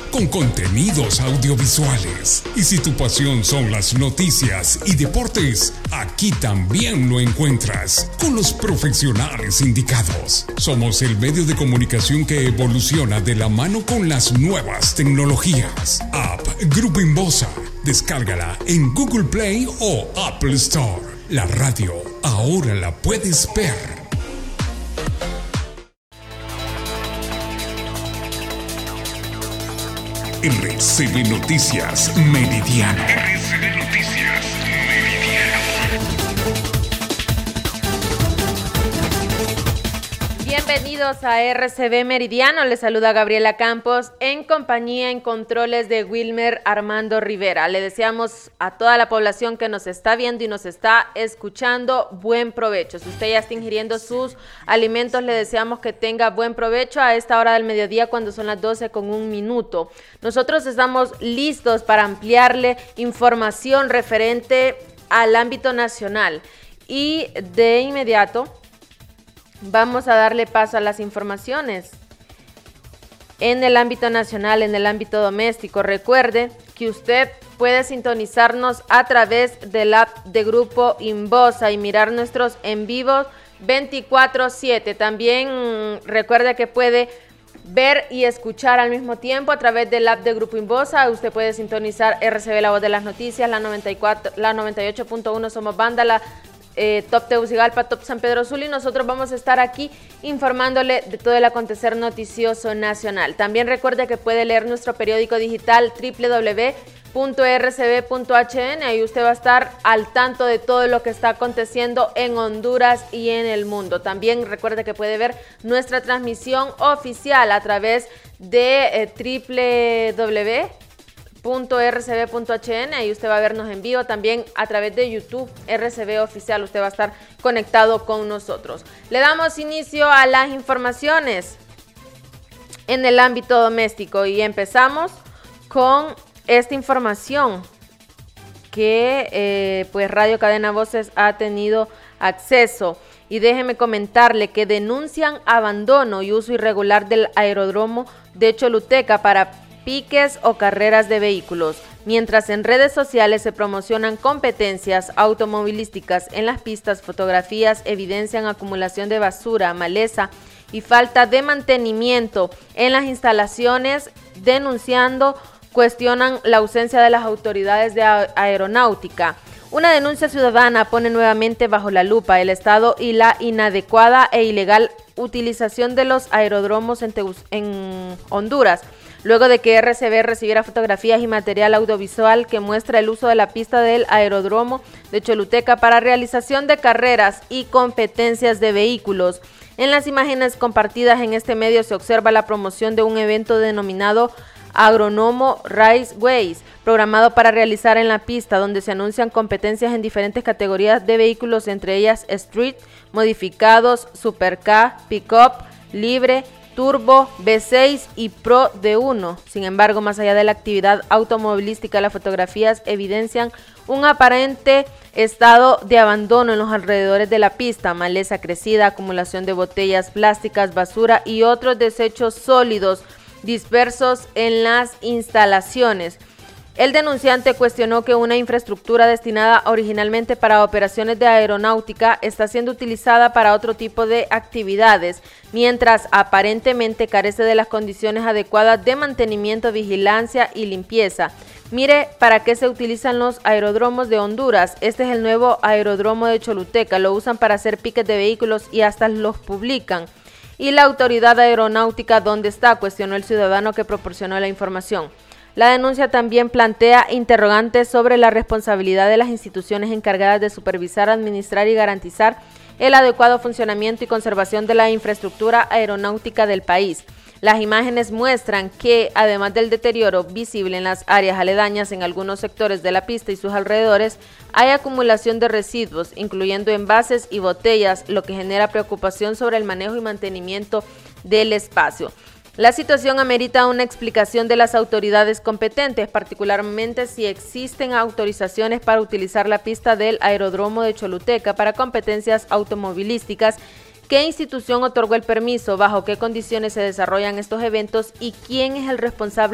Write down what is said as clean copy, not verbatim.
con contenidos audiovisuales. Y si tu pasión son las noticias y deportes, aquí también lo encuentras con los profesionales indicados. Somos el medio de comunicación que evoluciona de la mano con las nuevas tecnologías. App Grupo Inbosa. Descárgala en Google Play o Apple Store. La radio ahora la puedes ver. RCB Noticias Meridiano. RCB Noticias Meridiano. Bienvenidos a RCB Meridiano. Les saluda Gabriela Campos en compañía en controles de Wilmer Armando Rivera. Le deseamos a toda la población que nos está viendo y nos está escuchando buen provecho. Si usted ya está ingiriendo sus alimentos, le deseamos que tenga buen provecho a esta hora del mediodía cuando son las 12:01. Nosotros estamos listos para ampliarle información referente al ámbito nacional y de inmediato vamos a darle paso a las informaciones en el ámbito nacional, en el ámbito doméstico. Recuerde que usted puede sintonizarnos a través del app de Grupo Inbosa y mirar nuestros en vivos 24/7. También recuerde que puede ver y escuchar al mismo tiempo a través del app de Grupo Inbosa. Usted puede sintonizar RCB, la voz de las noticias, la 98.1 Somos Banda, la Top Tegucigalpa, Top San Pedro Sula, y nosotros vamos a estar aquí informándole de todo el acontecer noticioso nacional. También recuerde que puede leer nuestro periódico digital www.rcb.hn. Ahí usted va a estar al tanto de todo lo que está aconteciendo en Honduras y en el mundo. También recuerde que puede ver nuestra transmisión oficial a través de www.rcb.hn. Ahí usted va a vernos en vivo, también a través de YouTube RCB Oficial. Usted va a estar conectado con nosotros. Le damos inicio a las informaciones en el ámbito doméstico y empezamos con esta información que pues Radio Cadena Voces ha tenido acceso. Y déjeme comentarle que denuncian abandono y uso irregular del aeródromo de Choluteca para piques o carreras de vehículos, mientras en redes sociales se promocionan competencias automovilísticas. En las pistas, fotografías evidencian acumulación de basura, maleza y falta de mantenimiento en las instalaciones. Cuestionan la ausencia de las autoridades de aeronáutica. Una denuncia ciudadana pone nuevamente bajo la lupa el estado y la inadecuada e ilegal utilización de los aeródromos en Honduras, luego de que RCB recibiera fotografías y material audiovisual que muestra el uso de la pista del aeródromo de Choluteca para realización de carreras y competencias de vehículos. En las imágenes compartidas en este medio se observa la promoción de un evento denominado Agronomo Raceways, programado para realizar en la pista, donde se anuncian competencias en diferentes categorías de vehículos, entre ellas Street, modificados, Supercar, Pickup, Libre, Turbo, V6 y Pro D1. Sin embargo, más allá de la actividad automovilística, las fotografías evidencian un aparente estado de abandono en los alrededores de la pista, maleza crecida, acumulación de botellas plásticas, basura y otros desechos sólidos dispersos en las instalaciones. El denunciante cuestionó que una infraestructura destinada originalmente para operaciones de aeronáutica está siendo utilizada para otro tipo de actividades, mientras aparentemente carece de las condiciones adecuadas de mantenimiento, vigilancia y limpieza. Mire para qué se utilizan los aeródromos de Honduras. Este es el nuevo aeródromo de Choluteca. Lo usan para hacer piques de vehículos y hasta los publican. ¿Y la autoridad aeronáutica dónde está?, cuestionó el ciudadano que proporcionó la información. La denuncia también plantea interrogantes sobre la responsabilidad de las instituciones encargadas de supervisar, administrar y garantizar el adecuado funcionamiento y conservación de la infraestructura aeronáutica del país. Las imágenes muestran que, además del deterioro visible en las áreas aledañas en algunos sectores de la pista y sus alrededores, hay acumulación de residuos, incluyendo envases y botellas, lo que genera preocupación sobre el manejo y mantenimiento del espacio. La situación amerita una explicación de las autoridades competentes, particularmente si existen autorizaciones para utilizar la pista del aeródromo de Choluteca para competencias automovilísticas. ¿Qué institución otorgó el permiso? ¿Bajo qué condiciones se desarrollan estos eventos? ¿Y quién es el responsable